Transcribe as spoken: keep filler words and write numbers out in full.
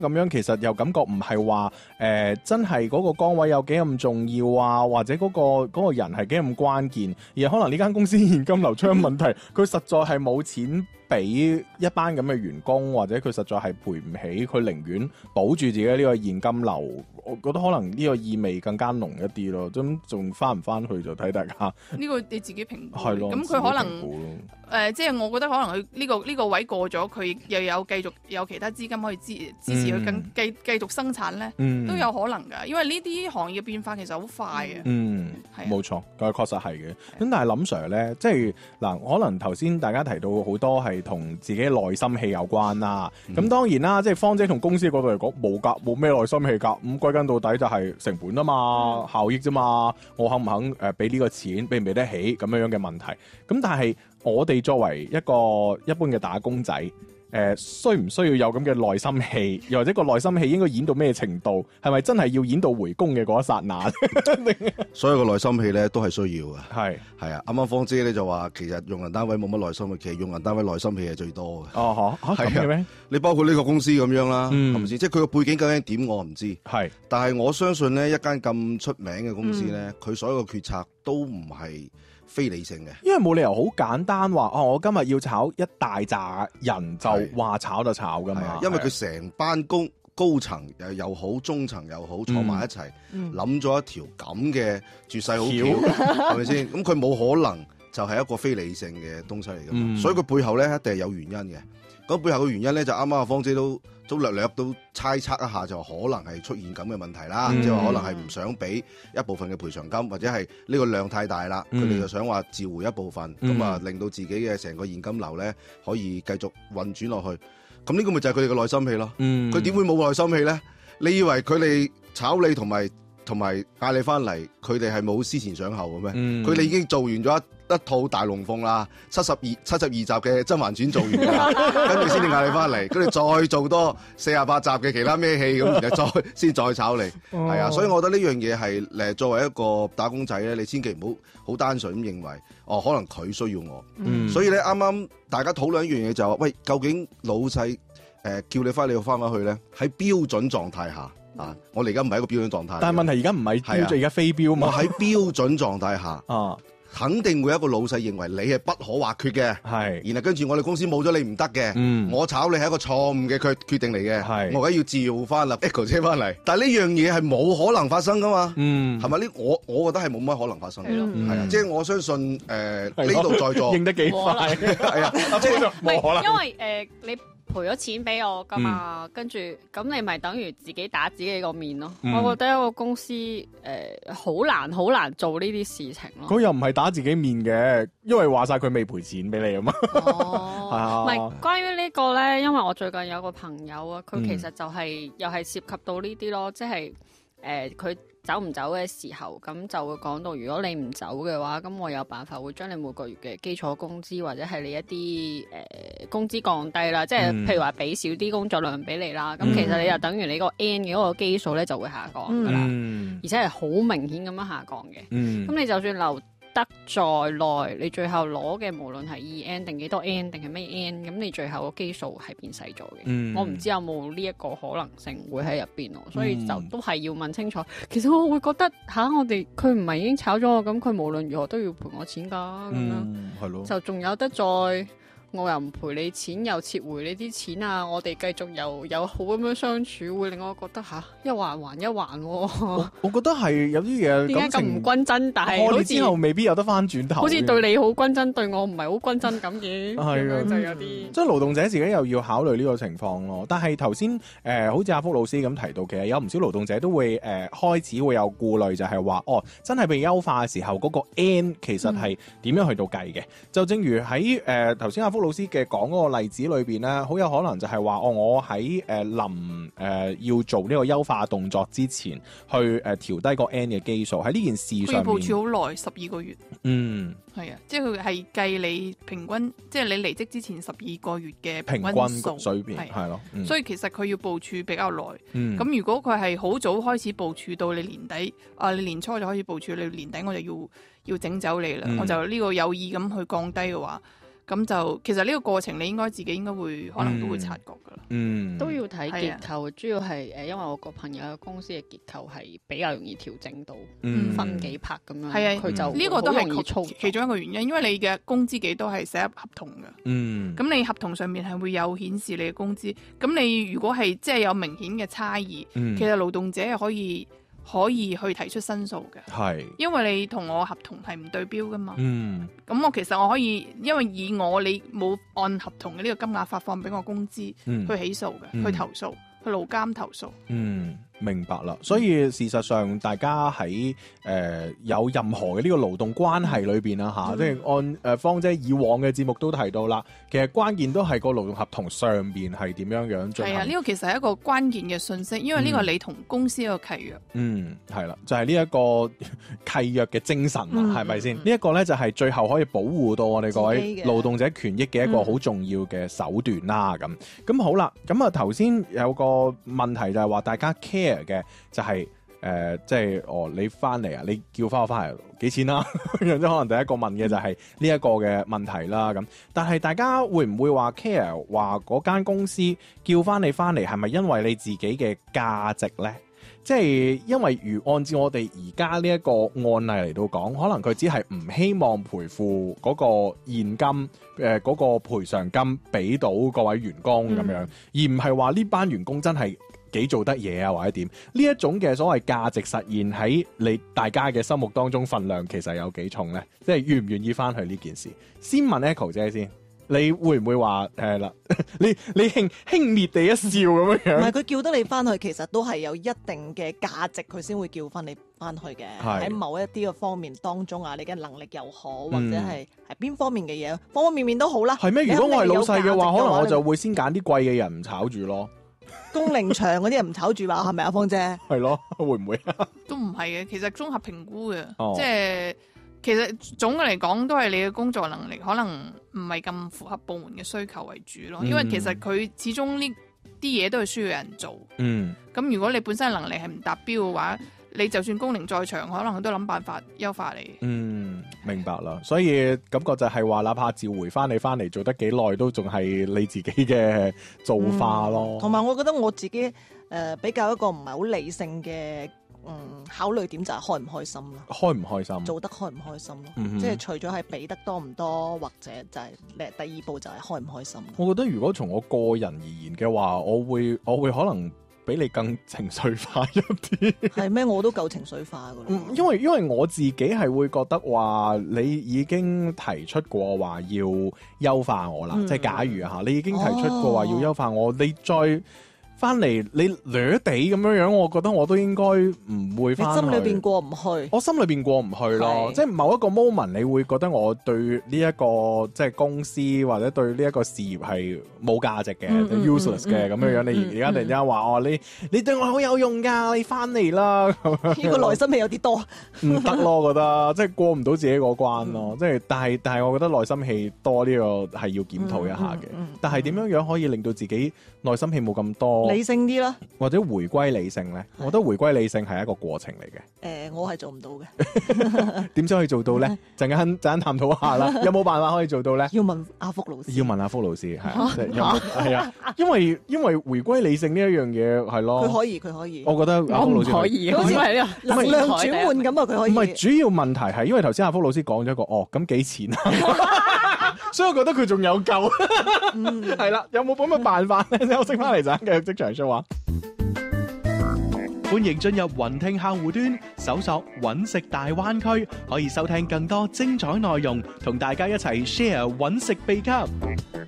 咁樣其實又感覺唔係話誒真係嗰個崗位有幾咁重要啊，或者嗰、嗰個嗰個人係幾咁關鍵，而係可能呢間公司現金流出咗問題，佢實在係冇錢俾一班咁嘅員工，或者佢實在係賠唔起，佢寧願保住自己呢個現金流。我覺得可能呢個意味更加濃一啲咯，咁仲翻唔翻去就睇大家。 呢個你自己評估。 係咯， 咁佢可能誒、呃，即係我覺得可能佢呢、呢個呢、呢個位過咗，佢又有繼續有其他資金可以支支持佢更繼繼續生產咧，嗯、都有可能㗎。因為呢啲行業嘅變化其實好快嘅。 嗯，係冇錯，佢確實係嘅。咁但係林 Sir 咧，即係嗱，可能頭先大家提到好多係同自己內心戲有關啦。咁、嗯、當然啦，即係芳姐同公司嘅角度嚟講，冇㗎，冇咩內心戲㗎。咁歸根到底就係成本啊嘛，效益啫嘛，我肯唔肯誒俾呢個錢，俾唔俾得起咁樣樣嘅問題。咁但係我哋作為一個一般嘅打工仔，誒、呃、需唔需要有咁嘅內心戲，又或者個內心戲應該演到咩程度？係咪真係要演到回宮嘅嗰一剎那？ 所有嘅內心戲咧都係需要嘅。係係啊，啱啱芳姐咧就話，其實用人單位冇乜內心嘅，其實用人單位內心戲係最多嘅。 哦嚇，係嘅咩？ 你包括呢個公司咁樣啦，係咪先？即係佢個背景究竟點，我唔知。 係， 但係我相信咧，一間咁出名嘅公司咧，佢、嗯、所有嘅決策都唔係非理性嘅， 因為冇理由好簡單話哦，我今日要炒一大扎人就話炒就炒噶嘛。 因為佢成班高高層又好，中層又好，坐埋一齊諗咗一條咁嘅絕世好橋，係咪先？咁佢冇可能就係一個非理性嘅東西嚟噶嘛。嗯、所以佢背後咧一定係有原因嘅。咁背後嘅原因咧就啱啱阿芳姐都都略略都猜測一下，就可能係出現咁嘅問題啦，即係話可能係唔想俾一部分嘅賠償金，或者係呢個量太大啦，佢哋、嗯、就想話召回一部分，咁啊、嗯、令到自己嘅成個現金流咧可以繼續運轉落去。咁呢個咪就係佢哋嘅內心戲咯。佢點、嗯、會冇內心戲咧？你以為佢哋炒你同埋同埋嗌你翻嚟，佢哋係冇思前想後嘅咩？佢哋、嗯、已經做完咗一一套大龍鳳啦，七十二七十二集嘅《甄嬛傳》做完啦，跟住先至嗌你翻嚟，跟住再做多四十八集嘅其他咩戲咁，然後再先再炒你，係、哦、啊，所以我覺得呢樣嘢係誒作為一個打工仔咧，你千祈唔好好單純咁認為，哦，可能佢需要我，嗯、所以咧啱啱大家討論一樣嘢就係話，喂，究竟老細誒、呃、叫你翻你要翻返去咧，喺標準狀態下啊，我哋而家唔係一個標準狀態， 但係問題而家唔係標準，而家非標嘛， 喺標準狀態下啊。肯定會有一個老細認為你係不可或缺嘅，係，然後跟住我哋公司冇咗你唔得嘅，嗯，我炒你係一個錯誤嘅決決定嚟嘅，係，我而家要召翻啦 Echo 車翻嚟，但係呢樣嘢係冇可能發生噶嘛，嗯，係咪呢？我我覺得係冇乜可能發生，係咯，係啊，即係我相信誒呢度在座認得幾快，係啊， 即係冇可能， 因為誒你賠咗錢俾我噶嘛，跟住咁你咪等於自己打自己個面咯。我覺得一個公司誒好難好難做呢啲事情咯。 佢又唔係打自己面嘅，因為話晒佢未賠錢俾你啊嘛。 哦，唔係關於呢個咧，因為我最近有個朋友啊，佢其實就係又係涉及到呢啲咯，即係誒佢走唔走嘅時候，咁就會講到，如果你唔走嘅話，咁我有辦法會將你每個月嘅基礎工資或者係你一啲誒、呃、工資降低啦，即係譬如話俾少啲工作量俾你啦，咁、嗯、其實你就等於你個 N 嘅嗰個基數咧就會下降噶啦，嗯、而且係好明顯咁樣下降嘅，咁、嗯、你就算留得再耐，你最後攞嘅無論係二 N 定幾多 N 定係咩 N， 咁你最後個基數係變細咗嘅。嗯、我唔知有冇呢一個可能性會喺入邊咯，所以就都係要問清楚。其實我會覺得吓、啊，我哋佢唔係已經炒咗我，咁佢無論如何都要賠我錢噶，咁、嗯、樣係咯，就仲有得再。我又唔賠你錢，又撤回你啲錢啊！我哋繼續又有好咁樣相處，會令我覺得吓一環還一環、啊。我我覺得係有啲嘢點解咁唔均真？但係好似之後未必有得翻轉頭。 好似對你好均真，對我唔係好均真咁嘅。係啊，就有啲即係勞動者自己又要考慮呢個情況咯。但係頭先誒，好似阿福老師咁提到，其實有唔少勞動者都會誒、呃、開始會有顧慮，就係、是、話哦，真係被優化嘅時候，嗰、那個 N 其實係點樣去到計嘅？嗯、就正如喺誒頭先阿福老師嘅講嗰個例子裏邊咧，好有可能就係話哦，我喺誒臨誒要做呢個優化動作之前，去誒調低個 N 嘅基數喺呢件事上面。佢要部署好耐，十二個月。 嗯， 係啊，即係佢係計你平均，即係你離職之前十二個月嘅平均水平係咯。 嗯、所以其實佢要部署比較耐。咁、 嗯、如果佢係好早開始部署到你年底，啊，你年初就開始部署，你年底我就要要整走你啦。嗯、我就呢個有意咁去降低嘅話。 咁就其實呢個過程你應該自己應該會可能都會察覺㗎啦。 嗯， 都要睇結構，主要係誒，因為我個朋友嘅公司嘅結構係比較容易調整到， 嗯分幾拍咁樣。 係啊， 佢就呢個都係其其中一個原因，因為你嘅工資幾多係寫入合同嘅。 嗯， 咁你合同上面係會有顯示你嘅工資。咁你如果係即係有明顯嘅差異， 嗯其實勞動者係可以可以去提出申訴嘅。 係， 因為你同我合同係唔對標噶嘛。 嗯， 咁我其實我可以，因為以我你冇按合同嘅呢個金額發放俾我工資， 嗯去起訴嘅， 嗯去投訴，去勞監投訴。 嗯，明白啦。所以事實上，大家喺誒、呃、有任何嘅呢個勞動關係裏邊啦嚇，即係、嗯、按誒、呃、芳姐以往嘅節目都提到啦，其實關鍵都係個勞動合同上邊係點樣樣進行。 係啊，呢、這個其實係一個關鍵嘅信息，因為呢個係你同公司一個契約。 嗯，係啦，就係呢一個契約嘅精神啊，係咪先？呢一個咧就係最後可以保護到我哋各位勞動者權益嘅一個好重要嘅手段啦。咁咁、嗯、好啦，咁啊頭先有個問題就係話大家 care 嘅就係、是、誒、呃，即係哦，你翻嚟啊，你叫翻我翻嚟幾錢啦？即可能第一個問嘅就係呢一個嘅問題啦。咁，但係大家會唔會話 care 話嗰間公司叫翻你翻嚟係咪因為你自己嘅價值呢？即係因為如按照我哋而家呢一個案例嚟到講，可能佢只係唔希望賠付嗰個現金誒嗰、呃嗰個賠償金俾到各位員工咁樣，嗯、而唔係話呢班員工真係幾做得嘢啊或者點呢一種嘅所謂價值實現喺你大家嘅心目當中份量其實有幾重呢？即係願唔願意翻去呢件事？先問 Echo 姐先。你會唔會話誒啦？你你輕輕蔑地一笑咁樣樣？ 唔係，佢叫得你翻去，其實都係有一定嘅價值，佢先會叫翻你翻去嘅。喺某一啲嘅方面當中啊，你嘅能力又好，或者係係邊方面嘅嘢，方方面面都好啦。 係咩？如果我係老細嘅話，可能我就會先揀啲貴嘅人唔炒住咯。 工齡長嗰啲人唔炒住吧？係咪啊，芳姐？ 係咯，會唔會啊？ 都唔係嘅，其實綜合評估嘅， 哦、 即係。其實總嘅嚟講，都係你嘅工作能力可能唔係咁符合部門嘅需求為主咯。嗯、因為其實佢始終呢啲嘢都係需要有人做。嗯。咁如果你本身能力係唔達標嘅話，你就算工齡再長，可能都諗辦法優化你。嗯， 明白啦。所以感覺就係話，哪怕召回翻你翻嚟做得幾耐，都仲係你自己嘅造化咯。 同埋、嗯、我覺得我自己誒、呃、比較一個唔係好理性嘅。嗯，考慮點就係開唔開心咯， 開唔開心， 做得開唔開心咯， 嗯、哼即係除咗係俾得多唔多，或者就係第二步就係開唔開心。 我覺得如果從我個人而言嘅話，我會我會可能比你更情緒化一啲。 係咩？我都夠情緒化噶啦。 因為因為我自己係會覺得話，你已經提出過話要優化我啦，嗯、即係假如嚇，你已經提出過話要優化我，哦、你再。翻嚟你掠地咁樣樣，我覺得我都應該唔會翻去。 你心裏邊過唔去？ 我心裏邊過唔去咯，是即係某一個 moment，你會覺得我對呢、這、一個即係公司或者對呢一個事業係冇價值嘅、嗯、useless 嘅咁樣樣。你而家突然之間話哦，你你對我好有用㗎，你翻嚟啦。 呢個內心戲有啲多， 唔得咯，我覺得即係過唔到自己嗰關咯。即係、嗯、但係但係，我覺得內心戲多呢個係要檢討一下嘅。嗯嗯嗯、但係點樣樣可以令到自己內心戲冇咁多？ 理性啲啦， 或者回歸理性咧，我覺得回歸理性係一個過程嚟嘅。誒、 呃，我係做唔到嘅。 點先可以做到咧？陣間陣間探討下啦。有冇辦法可以做到咧？ 要問阿福老師。 要問阿福老師係啊，係啊，因為因為回歸理性呢一樣嘢係咯。 佢可以，佢可以。 我覺得阿福老師可以， 好似係能量轉換咁啊！佢可以。 唔係主要問題係因為頭先阿福老師講咗一個哦，咁幾錢啊？所以我覺得佢仲有救。係啦，有冇咁嘅辦法咧？休息翻嚟陣，繼續職場說話。歡迎進入雲聽客戶端，搜索揾食大灣區，可以收聽更多精彩內容，同大家一齊 share 揾食秘笈。